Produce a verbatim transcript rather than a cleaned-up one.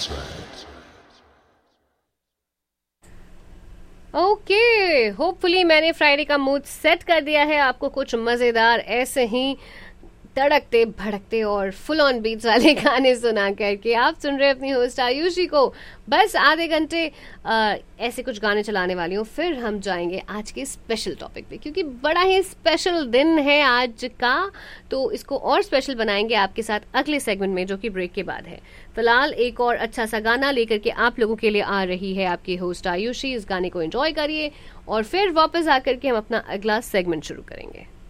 Okay, hopefully मैंने Friday का mood set कर दिया है आपको कुछ मजेदार ऐसे ही तड़कते भड़कते और फुल ऑन बीट्स वाले गाने सुना करके। आप सुन रहे हैं अपनी होस्ट आयुषी को। बस आधे घंटे आ, ऐसे कुछ गाने चलाने वाली हूँ, फिर हम जाएंगे आज के स्पेशल टॉपिक पे, क्योंकि बड़ा ही स्पेशल दिन है आज का। तो इसको और स्पेशल बनाएंगे आपके साथ अगले सेगमेंट में, जो कि ब्रेक के बाद है। फिलहाल एक और अच्छा सा गाना लेकर के आप लोगों के लिए आ रही है आपकी होस्ट आयुषी। इस गाने को एंजॉय करिए और फिर वापस आकर के हम अपना अगला सेगमेंट शुरू करेंगे।